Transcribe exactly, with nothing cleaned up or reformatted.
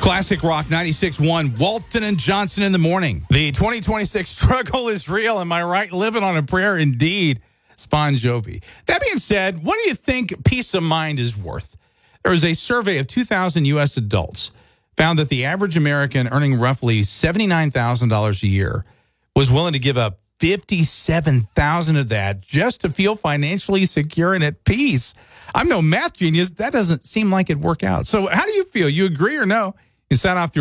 Classic Rock ninety-six point one, Walton and Johnson in the morning. The twenty twenty-six struggle is real. Am I right? Living on a prayer indeed. Bon Jovi. That being said, what do you think peace of mind is worth? There was a survey of two thousand U S adults found that the average American earning roughly seventy-nine thousand dollars a year was willing to give up fifty-seven thousand dollars of that just to feel financially secure and at peace. I'm no math genius. That doesn't seem like it'd work out. So how do you feel? You agree or no? You sign off through